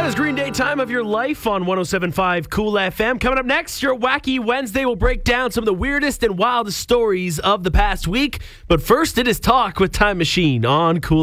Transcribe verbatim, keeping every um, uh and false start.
That is Green Day, Time of Your Life on one oh seven point five Cool F M. Coming up next, your Wacky Wednesday will break down some of the weirdest and wildest stories of the past week. But first, it is Talk with Time Machine on Cool